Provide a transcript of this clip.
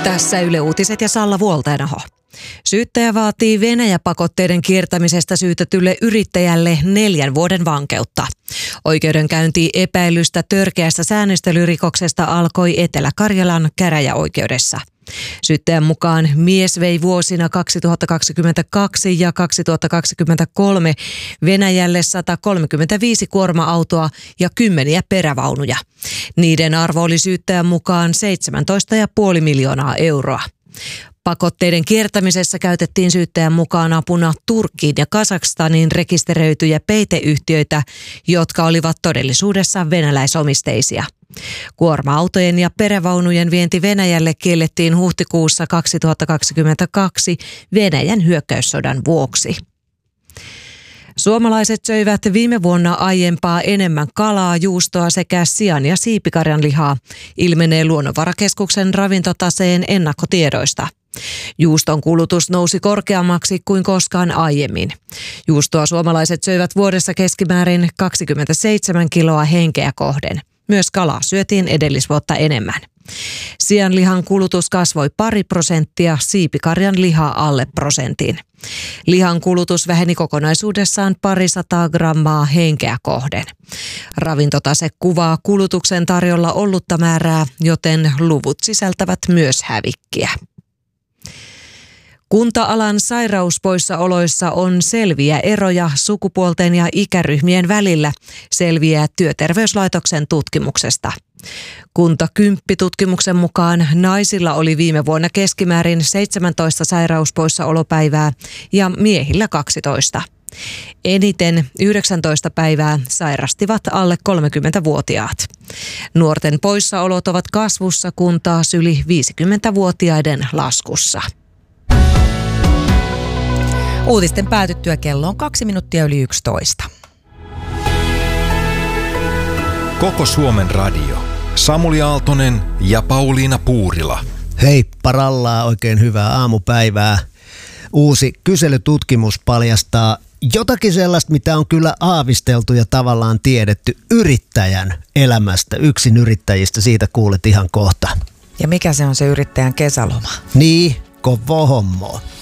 Tässä Yle Uutiset ja Salla Vuoltainaho. Syyttäjä vaatii Venäjä-pakotteiden kiertämisestä syytetylle yrittäjälle 4 vuoden vankeutta. Oikeudenkäynti epäilystä törkeästä säännöstelyrikoksesta alkoi Etelä-Karjalan käräjäoikeudessa. Syyttäjän mukaan mies vei vuosina 2022 ja 2023 Venäjälle 135 kuorma-autoa ja 10 perävaunuja. Niiden arvo oli syyttäjän mukaan 17,5 miljoonaa euroa. Pakotteiden kiertämisessä käytettiin syyttäjän mukaan apuna Turkkiin ja Kazakstaniin rekisteröityjä peiteyhtiöitä, jotka olivat todellisuudessa venäläisomisteisia. Kuorma-autojen ja perävaunujen vienti Venäjälle kiellettiin huhtikuussa 2022 Venäjän hyökkäyssodan vuoksi. Suomalaiset söivät viime vuonna aiempaa enemmän kalaa, juustoa sekä sian- ja siipikarjan lihaa, ilmenee Luonnonvarakeskuksen ravintotaseen ennakkotiedoista. Juuston kulutus nousi korkeammaksi kuin koskaan aiemmin. Juustoa suomalaiset söivät vuodessa keskimäärin 27 kiloa henkeä kohden. Myös kalaa syötiin edellisvuotta enemmän. Sianlihan kulutus kasvoi 2%, siipikarjan liha alle 1%. Lihan kulutus väheni kokonaisuudessaan 200 grammaa henkeä kohden. Ravintotase kuvaa kulutuksen tarjolla ollutta määrää, joten luvut sisältävät myös hävikkiä. Kunta-alan sairauspoissaoloissa on selviä eroja sukupuolten ja ikäryhmien välillä, selviää Työterveyslaitoksen tutkimuksesta. Kunta 10-tutkimuksen mukaan naisilla oli viime vuonna keskimäärin 17 sairauspoissaolopäivää ja miehillä 12. Eniten 19 päivää sairastivat alle 30-vuotiaat. Nuorten poissaolot ovat kasvussa, kun taas yli 50-vuotiaiden laskussa. Uutisten päätyttyä kello on 2 minuuttia yli 11. Koko Suomen radio. Samuli Aaltonen ja Pauliina Puurila. Hei parallaa, oikein hyvää aamupäivää. Uusi kyselytutkimus paljastaa jotakin sellaista, mitä on kyllä aavisteltu ja tavallaan tiedetty yrittäjän elämästä. Yksin yrittäjistä, siitä kuulet ihan kohta. Ja mikä se on se yrittäjän kesäloma? Niin, kova hommo.